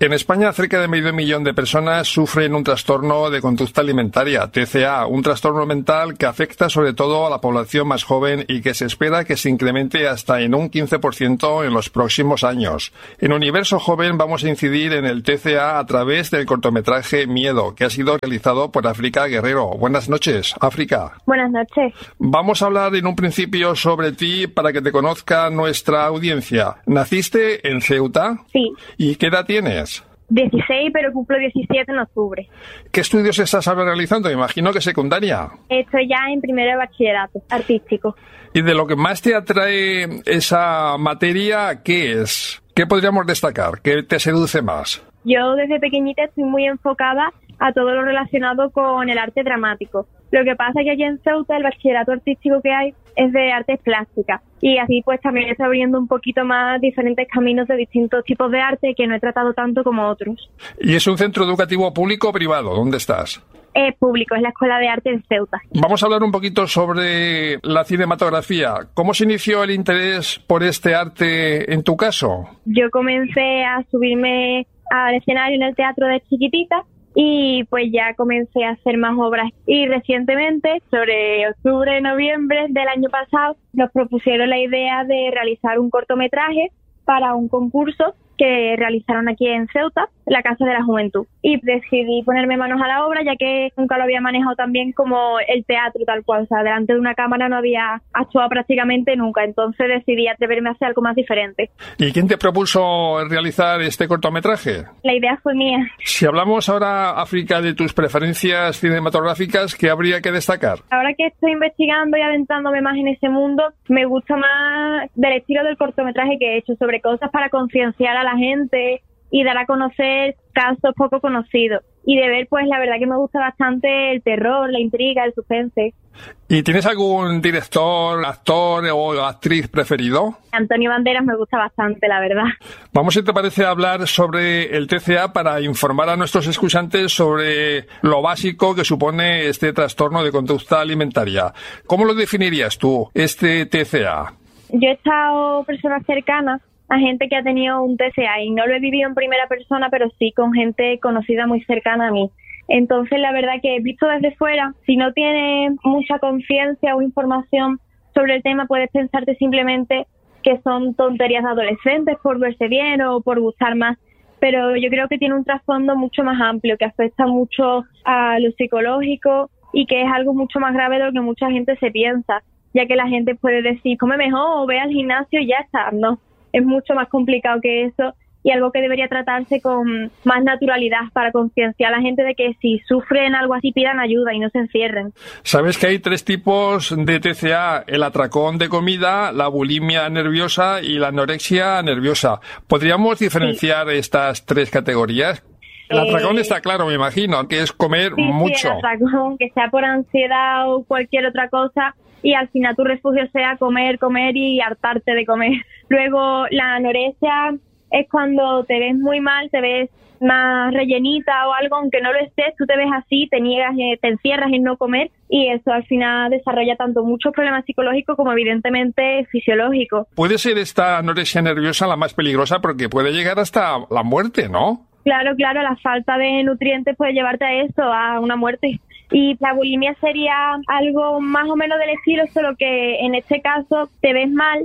En España, cerca de medio millón de personas sufren un trastorno de conducta alimentaria, TCA, un trastorno mental que afecta sobre todo a la población más joven y que se espera que se incremente hasta en un 15% en los próximos años. En Universo Joven vamos a incidir en el TCA a través del cortometraje Miedo, que ha sido realizado por África Guerrero. Buenas noches, África. Buenas noches. Vamos a hablar en un principio sobre ti para que te conozca nuestra audiencia. ¿Naciste en Ceuta? Sí. ¿Y qué edad tienes? 16, pero cumplo 17 en octubre. ¿Qué estudios estás ahora realizando? Me imagino que secundaria. Estoy ya en primero de bachillerato artístico. ¿Y de lo que más te atrae esa materia, qué es? ¿Qué podríamos destacar? ¿Qué te seduce más? Yo desde pequeñita estoy muy enfocada a todo lo relacionado con el arte dramático. Lo que pasa es que aquí en Ceuta el bachillerato artístico que hay es de artes plásticas y así pues también estoy abriendo un poquito más diferentes caminos de distintos tipos de arte que no he tratado tanto como otros. ¿Y es un centro educativo público o privado? ¿Dónde estás? Es público, es la Escuela de Arte de Ceuta. Vamos a hablar un poquito sobre la cinematografía. ¿Cómo se inició el interés por este arte en tu caso? Yo comencé a subirme al escenario en el teatro de chiquitita y pues ya comencé a hacer más obras. Y recientemente, sobre octubre, noviembre del año pasado, nos propusieron la idea de realizar un cortometraje para un concurso que realizaron aquí en Ceuta, la Casa de la Juventud. Y decidí ponerme manos a la obra, ya que nunca lo había manejado tan bien como el teatro tal cual. O sea, delante de una cámara no había actuado prácticamente nunca. Entonces decidí atreverme a hacer algo más diferente. ¿Y quién te propuso realizar este cortometraje? La idea fue mía. Si hablamos ahora, África, de tus preferencias cinematográficas, ¿qué habría que destacar? Ahora que estoy investigando y adentrándome más en ese mundo, me gusta más del estilo del cortometraje que he hecho, sobre cosas para concienciar a la gente y dar a conocer casos poco conocidos. Y de ver, pues la verdad que me gusta bastante el terror, la intriga, el suspense. ¿Y tienes algún director, actor o actriz preferido? Antonio Banderas me gusta bastante, la verdad. Vamos, si te parece, a hablar sobre el TCA para informar a nuestros escuchantes sobre lo básico que supone este trastorno de conducta alimentaria. ¿Cómo lo definirías tú, este TCA? Yo he estado personas cercanas a gente que ha tenido un TCA y no lo he vivido en primera persona, pero sí con gente conocida muy cercana a mí. Entonces, la verdad que visto desde fuera, si no tienes mucha conciencia o información sobre el tema, puedes pensarte simplemente que son tonterías de adolescentes por verse bien o por gustar más. Pero yo creo que tiene un trasfondo mucho más amplio, que afecta mucho a lo psicológico y que es algo mucho más grave de lo que mucha gente se piensa, ya que la gente puede decir, come mejor o ve al gimnasio y ya está. No, es mucho más complicado que eso y algo que debería tratarse con más naturalidad para concienciar a la gente de que si sufren algo así pidan ayuda y no se encierren. Sabes que hay 3 tipos de TCA, el atracón de comida, la bulimia nerviosa y la anorexia nerviosa. ¿Podríamos diferenciar estas 3 categorías? El atracón está claro, me imagino, que es comer mucho. Sí, el atracón, que sea por ansiedad o cualquier otra cosa, y al final tu refugio sea comer y hartarte de comer. Luego la anorexia es cuando te ves muy mal, te ves más rellenita o algo, aunque no lo estés, tú te ves así, te niegas, te encierras en no comer y eso al final desarrolla tanto muchos problemas psicológicos como evidentemente fisiológicos. Puede ser esta anorexia nerviosa la más peligrosa porque puede llegar hasta la muerte, ¿no? Claro, la falta de nutrientes puede llevarte a eso, a una muerte. Y la bulimia sería algo más o menos del estilo, solo que en este caso te ves mal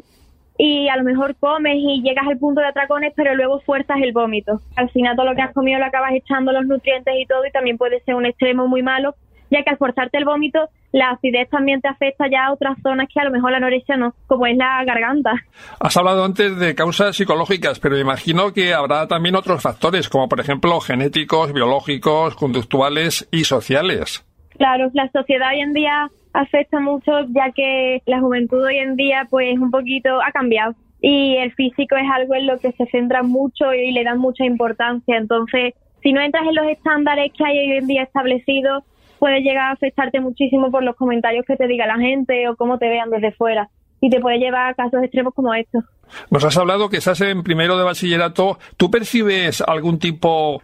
y a lo mejor comes y llegas al punto de atracones, pero luego fuerzas el vómito. Al final todo lo que has comido lo acabas echando los nutrientes y todo, y también puede ser un extremo muy malo, ya que al forzarte el vómito, la acidez también te afecta ya a otras zonas que a lo mejor la anorexia no, como es la garganta. Has hablado antes de causas psicológicas, pero imagino que habrá también otros factores, como por ejemplo genéticos, biológicos, conductuales y sociales. Claro, la sociedad hoy en día afecta mucho, ya que la juventud hoy en día pues un poquito ha cambiado y el físico es algo en lo que se centra mucho y le dan mucha importancia. Entonces, si no entras en los estándares que hay hoy en día establecidos, puede llegar a afectarte muchísimo por los comentarios que te diga la gente o cómo te vean desde fuera. Y te puede llevar a casos extremos como estos. Nos has hablado que estás en primero de bachillerato. ¿Tú percibes algún tipo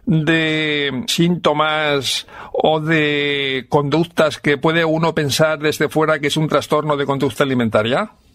de síntomas o de conductas que puede uno pensar desde fuera que es un trastorno de conducta alimentaria?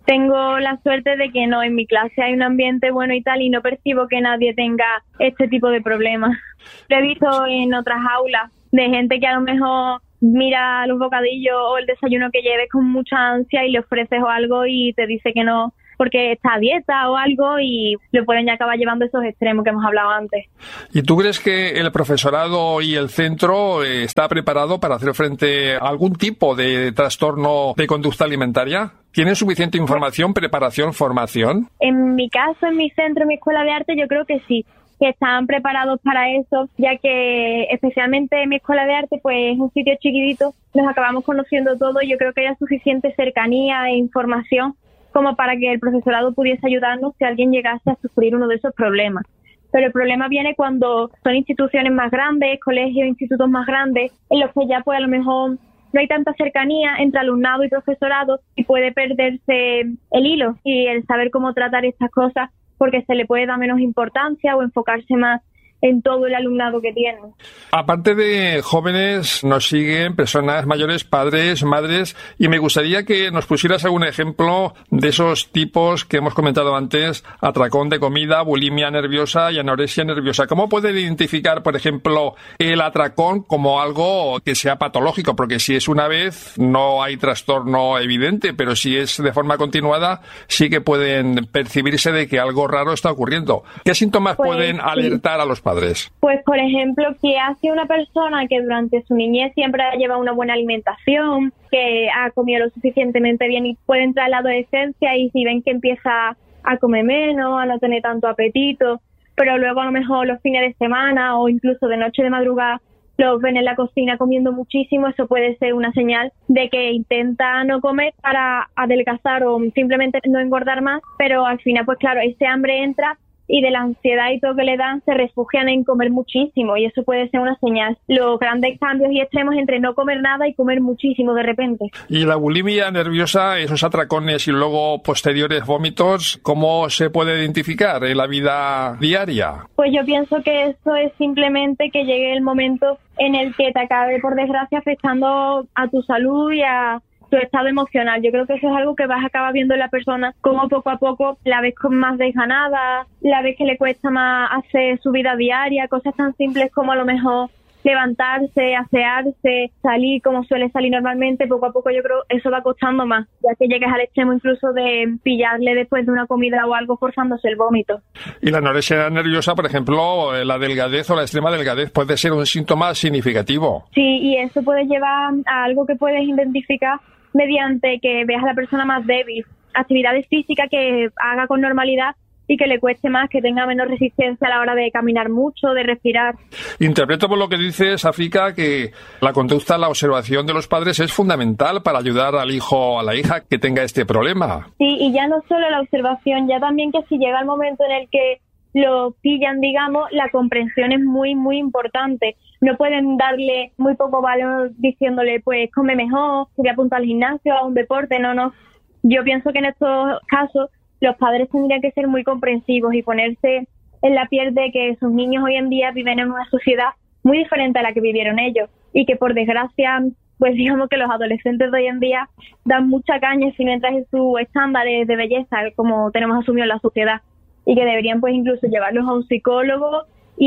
Tengo la suerte de que no, en mi clase hay un ambiente bueno y tal, y no percibo que nadie tenga este tipo de problemas. Lo he visto en otras aulas de gente que a lo mejor mira los bocadillos o el desayuno que lleves con mucha ansia y le ofreces algo y te dice que no porque está a dieta o algo, y lo pueden ya acabar llevando a esos extremos que hemos hablado antes. ¿Y tú crees que el profesorado y el centro está preparado para hacer frente a algún tipo de trastorno de conducta alimentaria? ¿Tienen suficiente información, preparación, formación? En mi caso, en mi centro, en mi escuela de arte, yo creo que sí, que están preparados para eso, ya que especialmente en mi escuela de arte pues es un sitio chiquitito, nos acabamos conociendo todos, y yo creo que hay suficiente cercanía e información como para que el profesorado pudiese ayudarnos si alguien llegase a sufrir uno de esos problemas. Pero el problema viene cuando son instituciones más grandes, colegios, institutos más grandes, en los que ya pues a lo mejor no hay tanta cercanía entre alumnado y profesorado y puede perderse el hilo y el saber cómo tratar estas cosas, porque se le puede dar menos importancia o enfocarse más en todo el alumnado que tienen. Aparte de jóvenes, nos siguen personas mayores, padres, madres, y me gustaría que nos pusieras algún ejemplo de esos tipos que hemos comentado antes: atracón de comida, bulimia nerviosa y anorexia nerviosa. ¿Cómo pueden identificar, por ejemplo, el atracón como algo que sea patológico? Porque si es una vez, no hay trastorno evidente, pero si es de forma continuada, sí que pueden percibirse de que algo raro está ocurriendo. ¿Qué síntomas pueden alertar a los padres? Pues, por ejemplo, que ha sido una persona que durante su niñez siempre ha llevado una buena alimentación, que ha comido lo suficientemente bien, y puede entrar en la adolescencia y si ven que empieza a comer menos, a no tener tanto apetito, pero luego a lo mejor los fines de semana o incluso de noche, de madrugada, los ven en la cocina comiendo muchísimo, eso puede ser una señal de que intenta no comer para adelgazar o simplemente no engordar más, pero al final, pues claro, ese hambre entra y de la ansiedad y todo que le dan se refugian en comer muchísimo, y eso puede ser una señal. Los grandes cambios y extremos entre no comer nada y comer muchísimo de repente. Y la bulimia nerviosa, esos atracones y luego posteriores vómitos, ¿cómo se puede identificar en la vida diaria? Pues yo pienso que eso es simplemente que llegue el momento en el que te acabe, por desgracia, afectando a tu salud y a tu estado emocional. Yo creo que eso es algo que vas a acabar viendo en la persona, como poco a poco la ves con más desganada, la ves que le cuesta más hacer su vida diaria, cosas tan simples como a lo mejor levantarse, asearse, salir como suele salir normalmente. Poco a poco yo creo eso va costando más, ya que llegues al extremo incluso de pillarle después de una comida o algo forzándose el vómito. Y la anorexia nerviosa, por ejemplo, la delgadez o la extrema delgadez puede ser un síntoma significativo. Sí, y eso puede llevar a algo que puedes identificar mediante que veas a la persona más débil, actividades físicas que haga con normalidad y que le cueste más, que tenga menos resistencia a la hora de caminar mucho, de respirar. Interpreto por lo que dices, África, que la conducta, la observación de los padres es fundamental para ayudar al hijo o a la hija que tenga este problema. Sí, y ya no solo la observación, ya también que si llega el momento en el que lo pillan, digamos, la comprensión es muy, muy importante. No pueden darle muy poco valor diciéndole, pues, come mejor, se apunta al gimnasio, a un deporte, no. Yo pienso que en estos casos los padres tendrían que ser muy comprensivos y ponerse en la piel de que sus niños hoy en día viven en una sociedad muy diferente a la que vivieron ellos, y que por desgracia, pues digamos que los adolescentes de hoy en día dan mucha caña si no entras en sus estándares de belleza como tenemos asumido en la sociedad, y que deberían pues incluso llevarlos a un psicólogo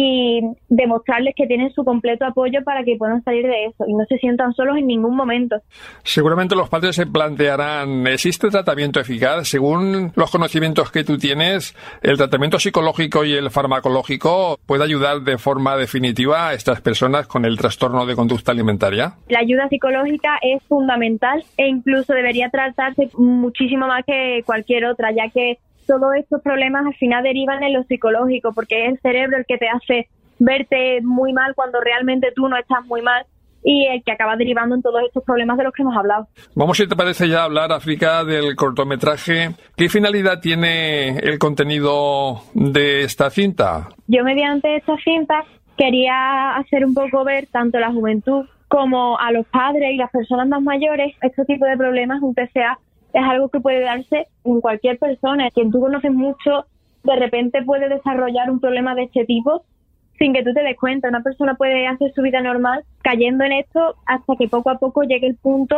y demostrarles que tienen su completo apoyo para que puedan salir de eso y no se sientan solos en ningún momento. Seguramente los padres se plantearán, ¿existe tratamiento eficaz? Según los conocimientos que tú tienes, ¿el tratamiento psicológico y el farmacológico puede ayudar de forma definitiva a estas personas con el trastorno de conducta alimentaria? La ayuda psicológica es fundamental e incluso debería tratarse muchísimo más que cualquier otra, ya que todos estos problemas al final derivan en lo psicológico, porque es el cerebro el que te hace verte muy mal cuando realmente tú no estás muy mal, y el que acaba derivando en todos estos problemas de los que hemos hablado. Vamos, si te parece, ya hablar, África, del cortometraje. ¿Qué finalidad tiene el contenido de esta cinta? Yo mediante esta cinta quería hacer un poco ver tanto a la juventud como a los padres y las personas más mayores este tipo de problemas. Un TCA es algo que puede darse en cualquier persona. Quien tú conoces mucho, de repente puede desarrollar un problema de este tipo sin que tú te des cuenta. Una persona puede hacer su vida normal cayendo en esto hasta que poco a poco llegue el punto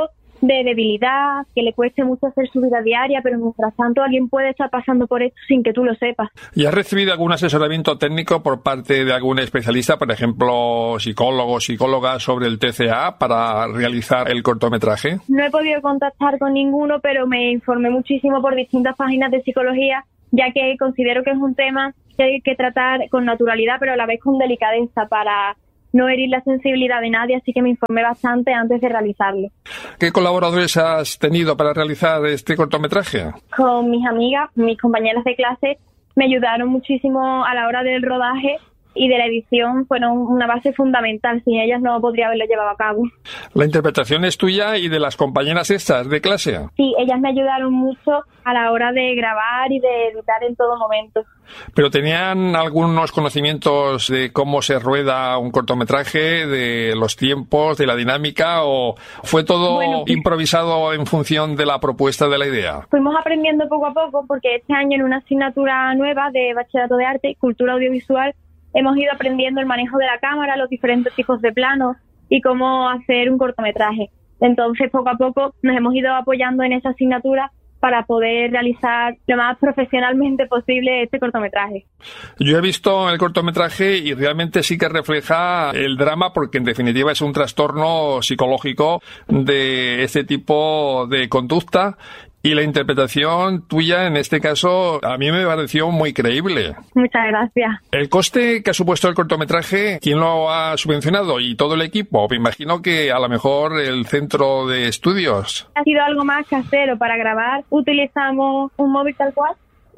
de debilidad, que le cueste mucho hacer su vida diaria, pero mientras tanto alguien puede estar pasando por esto sin que tú lo sepas. ¿Y has recibido algún asesoramiento técnico por parte de algún especialista, por ejemplo, psicólogo o psicóloga, sobre el TCA para realizar el cortometraje? No he podido contactar con ninguno, pero me informé muchísimo por distintas páginas de psicología, ya que considero que es un tema que hay que tratar con naturalidad, pero a la vez con delicadeza para no herir la sensibilidad de nadie, así que me informé bastante antes de realizarlo. ¿Qué colaboradores has tenido para realizar este cortometraje? Con mis amigas, mis compañeras de clase, me ayudaron muchísimo a la hora del rodaje y de la edición, fueron una base fundamental. Sin ellas no podría haberlo llevado a cabo. ¿La interpretación es tuya y de las compañeras estas de clase? Sí, ellas me ayudaron mucho a la hora de grabar y de editar en todo momento. ¿Pero tenían algunos conocimientos de cómo se rueda un cortometraje, de los tiempos, de la dinámica, o fue todo improvisado en función de la propuesta de la idea? Fuimos aprendiendo poco a poco, porque este año en una asignatura nueva de Bachillerato de Arte y Cultura Audiovisual hemos ido aprendiendo el manejo de la cámara, los diferentes tipos de planos y cómo hacer un cortometraje. Entonces, poco a poco nos hemos ido apoyando en esa asignatura para poder realizar lo más profesionalmente posible este cortometraje. Yo he visto el cortometraje y realmente sí que refleja el drama, porque en definitiva es un trastorno psicológico de este tipo de conducta. Y la interpretación tuya, en este caso, a mí me pareció muy creíble. Muchas gracias. ¿El coste que ha supuesto el cortometraje, quién lo ha subvencionado? ¿Y todo el equipo? Me imagino que a lo mejor el centro de estudios. Ha sido algo más casero. Para grabar utilizamos un móvil tal cual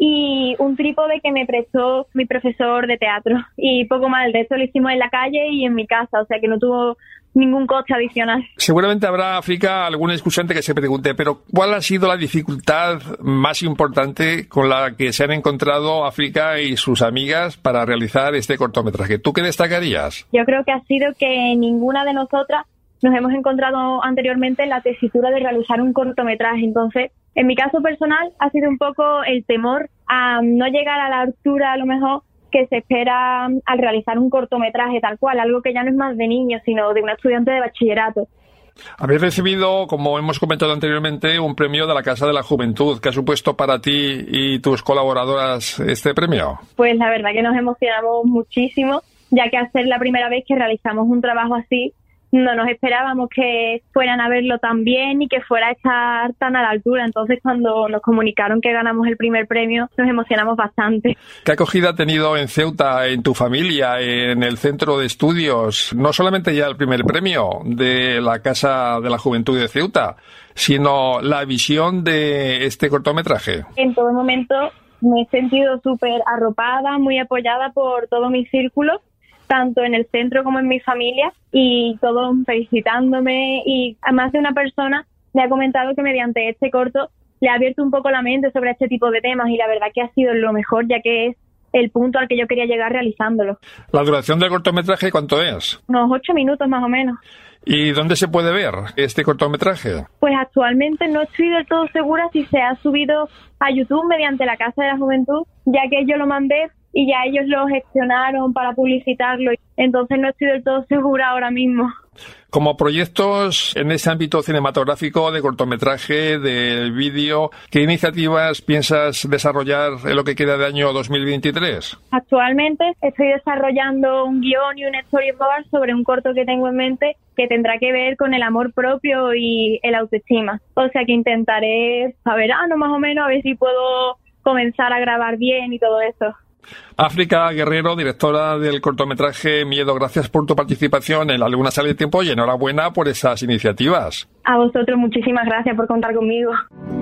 y un trípode que me prestó mi profesor de teatro. Y poco más, el resto lo hicimos en la calle y en mi casa, o sea que no tuvo ningún coste adicional. Seguramente habrá, África, algún escuchante que se pregunte, pero ¿cuál ha sido la dificultad más importante con la que se han encontrado África y sus amigas para realizar este cortometraje? ¿Tú qué destacarías? Yo creo que ha sido que ninguna de nosotras nos hemos encontrado anteriormente en la tesitura de realizar un cortometraje. Entonces, en mi caso personal, ha sido un poco el temor a no llegar a la altura, a lo mejor, que se espera al realizar un cortometraje tal cual, algo que ya no es más de niños, sino de un estudiante de bachillerato. Habéis recibido, como hemos comentado anteriormente, un premio de la Casa de la Juventud. ¿Qué ha supuesto para ti y tus colaboradoras este premio? Pues la verdad que nos emocionamos muchísimo, ya que al ser la primera vez que realizamos un trabajo así, no nos esperábamos que fueran a verlo tan bien y que fuera a estar tan a la altura. Entonces, cuando nos comunicaron que ganamos el primer premio, nos emocionamos bastante. ¿Qué acogida ha tenido en Ceuta, en tu familia, en el centro de estudios? No solamente ya el primer premio de la Casa de la Juventud de Ceuta, sino la visión de este cortometraje. En todo momento me he sentido súper arropada, muy apoyada por todo mi círculo, tanto en el centro como en mi familia, y todos felicitándome, y a más de una persona me ha comentado que mediante este corto le ha abierto un poco la mente sobre este tipo de temas, y la verdad que ha sido lo mejor, ya que es el punto al que yo quería llegar realizándolo. ¿La duración del cortometraje cuánto es? Unos 8 minutos más o menos. ¿Y dónde se puede ver este cortometraje? Pues actualmente no estoy del todo segura si se ha subido a YouTube mediante la Casa de la Juventud, ya que yo lo mandé y ya ellos lo gestionaron para publicitarlo. Entonces no estoy del todo segura ahora mismo. Como proyectos en ese ámbito cinematográfico, de cortometraje, de vídeo, ¿qué iniciativas piensas desarrollar en lo que queda de año 2023? Actualmente estoy desarrollando un guión y un storyboard sobre un corto que tengo en mente que tendrá que ver con el amor propio y el autoestima. O sea que intentaré a verano más o menos a ver si puedo comenzar a grabar bien y todo eso. África Guerrero, directora del cortometraje Miedo, gracias por tu participación en La Luna Sale de Tiempo y enhorabuena por esas iniciativas. A vosotros muchísimas gracias por contar conmigo.